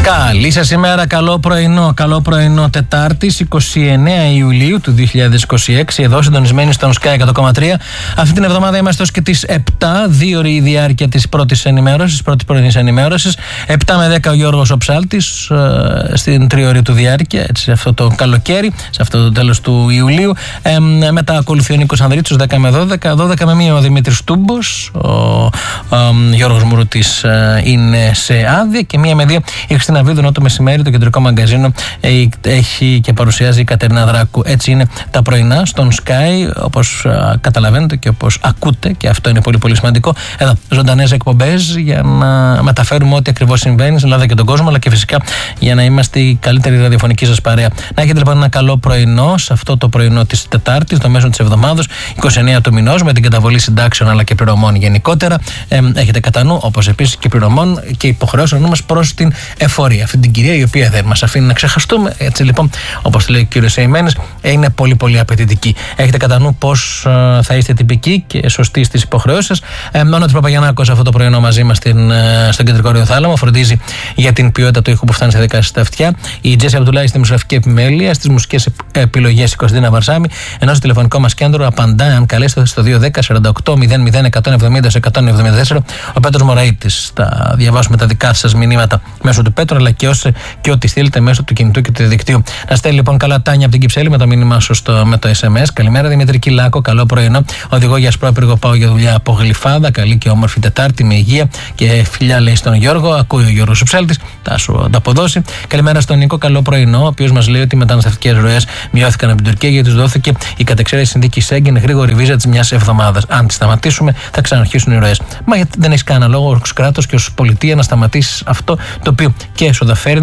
Καλή σας ημέρα, καλό πρωινό Τετάρτης 29 Ιουλίου του 2026, εδώ συντονισμένοι στον Sky 100,3. Αυτή την εβδομάδα είμαστε ως και τις 7, 2 ώρες η διάρκεια της πρώτης πρωινής ενημέρωσης. 7 με 10 ο Γιώργος ο Ψάλτης, στην τριώρη του διάρκεια, έτσι, αυτό το καλοκαίρι, σε αυτό το τέλος του Ιουλίου. Μετά ακολουθεί ο Νίκος Ανδρίτσος 10 με 12, 12 με 1 ο Δημήτρης Τούμπος, ο Γιώργος Μουρούτης είναι σε άδεια και 1 με 2 η Χριστίνα Βίδου, ενώ το μεσημέρι το κεντρικό μαγκαζίνο έχει και παρουσιάζει η Κατερίνα Δράκου. Έτσι είναι τα πρωινά στον Sky, όπως καταλαβαίνετε και όπως ακούτε, και αυτό είναι πολύ πολύ σημαντικό. Εδώ, ζωντανές εκπομπές για να μεταφέρουμε ό,τι ακριβώς συμβαίνει στην Ελλάδα και τον κόσμο, αλλά και φυσικά για να είμαστε η καλύτερη ραδιοφωνική σας παρέα. Να έχετε λοιπόν ένα καλό πρωινό σε αυτό το πρωινό της Τετάρτης, το μέσο της εβδομάδας, 29 του μηνός, με την καταβολή συντάξεων αλλά και πληρωμών γενικότερα. Έχετε κατά νου, όπως επίσης και πληρωμών και υποχρεώσεων μας προς την εφορία. Αυτή την κυρία η οποία δεν μας αφήνει να ξεχαστούμε. Έτσι λοιπόν, όπως λέει ο κύριος Σεϊμένης, είναι πολύ πολύ απαιτητική. Έχετε κατά νου πώς θα είστε τυπικοί και σωστοί στις υποχρεώσεις σας. Ο Νότης Παπαγιαννάκος αυτό το πρωινό μαζί μας στον κεντρικό ραδιοθάλαμο φροντίζει για την ποιότητα του ήχου που φτάνει σε δικά σας τα αυτιά. Η Τζέσι Αμπτουλάη στη μουσική επιμέλεια, στις μουσικές επιλογές η Κωνσταντίνα Βαρσάμι, ενώ στο τηλεφωνικό μας κέντρο απαντάει αν καλέσετε στο 210 48 00 170 174 ο Πέτρος Μωραΐτης. Θα διαβάσουμε τα δικά σας μηνύματα μέσω του Πέτρου, αλλά και ό,τι στείλετε μέσω του κινητού και του διαδικτύου. Να στέλνει λοιπόν καλά Τάνια από την Κυψέλη με το μήνυμά σου με το SMS. Καλημέρα Δημήτρη Κυλάκο, καλό πρωινό. Οδηγώ για σπρόπυργο, πάω για δουλειά από Γλυφάδα. Καλή και όμορφη Τετάρτη με υγεία και φιλιά, λέει στον Γιώργο. Ακούει ο Γιώργος ο Ψάλτης, θα σου ανταποδώσει. Καλημέρα στον Νίκο, καλό πρωινό, ο οποίος μας λέει ότι οι μεταναστευτικές ροές μειώθηκαν από την Τουρκία γιατί τους δόθηκε η κατεξαίρεση συνθήκη Σέγγεν, γρήγορη βίζα της μιας εβδομάδας. Αν τη σταματήσουμε, θα ξαναρχίσουν οι ροές. Μα γιατί δεν έχει κανένα λόγο ως κράτος και ως πολιτεία να σταματήσει αυτό το οποίο και έσοδα φέρνει